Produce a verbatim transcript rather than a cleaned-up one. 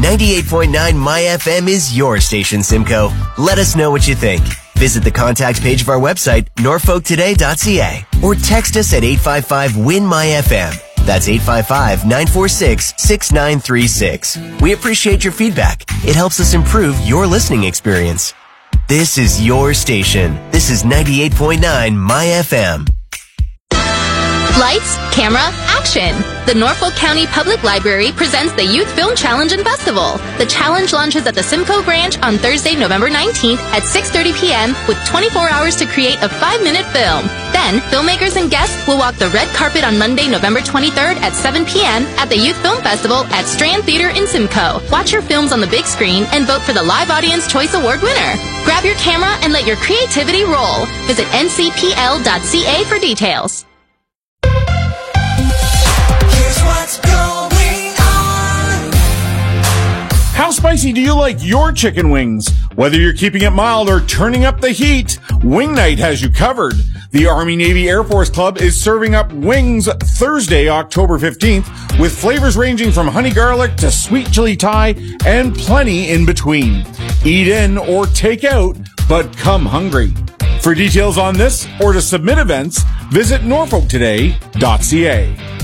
ninety-eight point nine My F M is your station, Simcoe. Let us know what you think. Visit the contact page of our website, norfolk today dot c a, or text us at eight five five, W I N, M Y F M. That's eight five five, nine four six, six nine three six. We appreciate your feedback. It helps us improve your listening experience. This is your station. This is ninety-eight point nine My F M. Lights, camera, action! The Norfolk County Public Library presents the Youth Film Challenge and Festival. The challenge launches at the Simcoe Branch on Thursday, November nineteenth at six thirty p.m. with twenty-four hours to create a five-minute film. Then, filmmakers and guests will walk the red carpet on Monday, November twenty-third at seven p.m. at the Youth Film Festival at Strand Theater in Simcoe. Watch your films on the big screen and vote for the Live Audience Choice Award winner. Grab your camera and let your creativity roll. Visit n c p l dot c a for details. What's going on? How spicy do you like your chicken wings? Whether you're keeping it mild or turning up the heat, Wing Night has you covered. The Army Navy Air Force Club is serving up wings Thursday, October fifteenth, with flavors ranging from honey garlic to sweet chili Thai and plenty in between. Eat in or take out, but come hungry. For details on this or to submit events, visit norfolk today dot c a.